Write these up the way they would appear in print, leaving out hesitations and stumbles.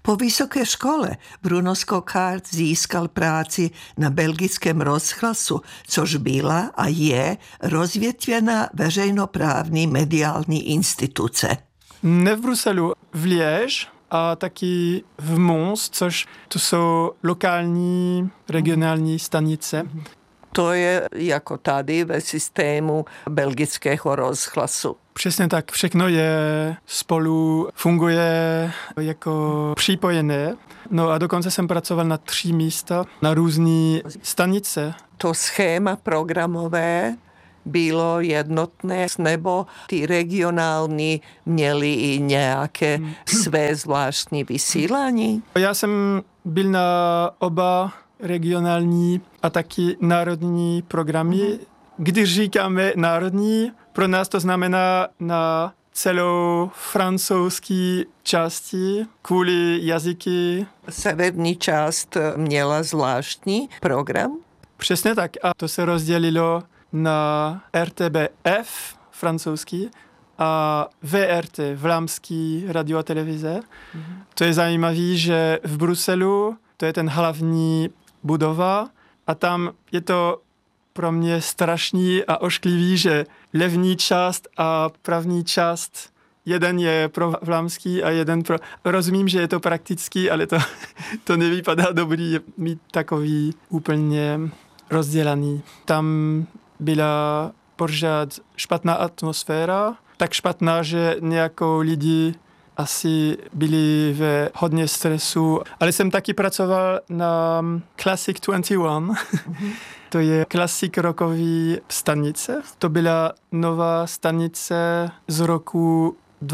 Po vysoké škole Bruno Skokard získal práci na belgickém rozhlasu, což byla a je rozvětvená veřejnoprávní mediální instituce. Ne v Bruselu, v Liège a taky v Mons, což to jsou lokální, regionální stanice. To je jako tady ve systému belgického rozhlasu. Přesně tak, všechno spolu funguje jako připojené. No a dokonce jsem pracoval na 3 místa, na různé stanice. To schéma programové bylo jednotné, nebo ty regionální měly i nějaké své zvláštní vysílání? Já jsem byl na oba regionální a taky národní programy. Když říkáme národní, pro nás to znamená na celou francouzský části kvůli jazyky. Severní část měla zvláštní program? Přesně tak. A to se rozdělilo na RTBF francouzský a VRT, vlámský radio a televize. To je zajímavé, že v Bruselu to je ten hlavní budova a tam je to pro mě strašný a ošklivý, že levní část a pravní část, jeden je pro vlámský a jeden pro... Rozumím, že je to praktický, ale to nevypadá dobrý mít takový úplně rozdělaný. Tam byla pořád špatná atmosféra, tak špatná, že nějakou lidi asi byli ve hodně stresu, ale jsem taky pracoval na Classic 21. To je klasik rockový stanice. To byla nová stanice z roku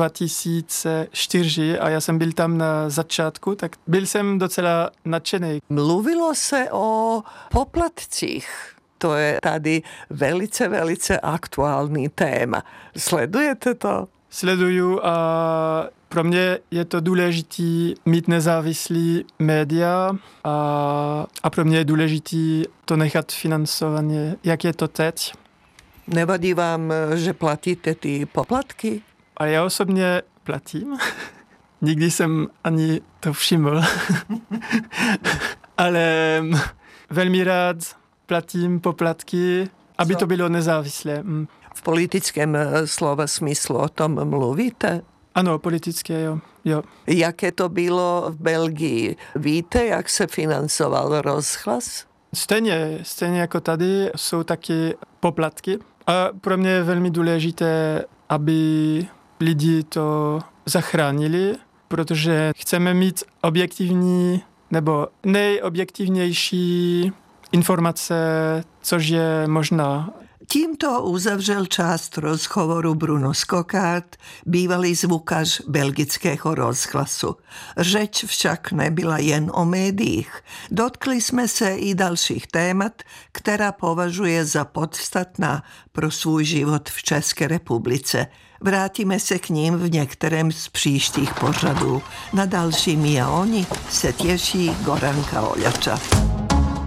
2004 a já jsem byl tam na začátku, tak byl jsem docela nadšený. Mluvilo se o poplatcích. To je tady velice, velice aktuální téma. Sledujete to? Sleduju a pro mě je to důležitý mít nezávislý média a pro mě je důležitý to nechat financovaně. Jak je to teď? Nevadí vám, že platíte ty poplatky? A já osobně platím. Nikdy jsem ani to všiml. Ale velmi rád platím poplatky, aby to bylo nezávislé. V politickém slova smyslu o tom mluvíte? Ano, politické, jo. Jaké to bylo v Belgii? Víte, jak se financoval rozhlas? Stejně jako tady jsou taky poplatky. A pro mě je velmi důležité, aby lidi to zachránili, protože chceme mít objektivní nebo nejobjektivnější informace, což je možná. Tímto uzavřel část rozhovoru Bruno Skokard, bývalý zvukař belgického rozhlasu. Řeč však nebyla jen o médiích. Dotkli jsme se i dalších témat, která považuje za podstatná pro svůj život v České republice. Vrátíme se k ním v některém z příštích pořadů. Na další My a oni se těší Goranka Oljača.